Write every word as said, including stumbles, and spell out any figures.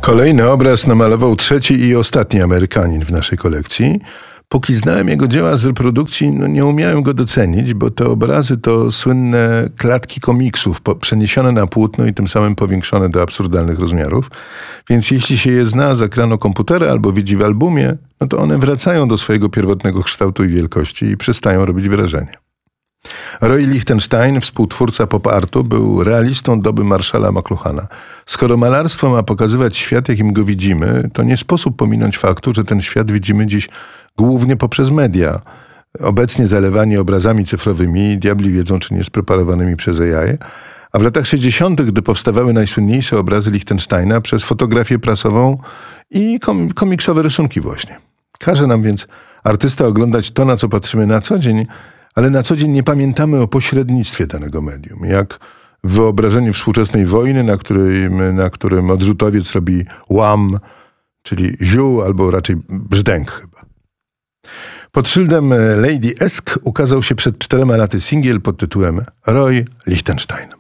Kolejny obraz namalował trzeci i ostatni Amerykanin w naszej kolekcji. Póki znałem jego dzieła z reprodukcji, no nie umiałem go docenić, bo te obrazy to słynne klatki komiksów, po, przeniesione na płótno i tym samym powiększone do absurdalnych rozmiarów. Więc jeśli się je zna z ekranu komputera albo widzi w albumie, no to one wracają do swojego pierwotnego kształtu i wielkości i przestają robić wrażenie. Roy Lichtenstein, współtwórca pop-artu, był realistą doby Marshalla McLuhana. Skoro malarstwo ma pokazywać świat, jakim go widzimy, to nie sposób pominąć faktu, że ten świat widzimy dziś głównie poprzez media. Obecnie zalewani obrazami cyfrowymi, diabli wiedzą, czy nie spreparowanymi przez A I, a w latach sześćdziesiątych, gdy powstawały najsłynniejsze obrazy Lichtensteina, przez fotografię prasową i kom- komiksowe rysunki właśnie. Każe nam więc artysta oglądać to, na co patrzymy na co dzień, ale na co dzień nie pamiętamy o pośrednictwie danego medium. Jak w wyobrażeniu współczesnej wojny, na którym, na którym odrzutowiec robi łam, czyli ziół, albo raczej brzdęk chyba. Pod szyldem Lady Esk ukazał się przed czterema laty singiel pod tytułem Roy Lichtenstein.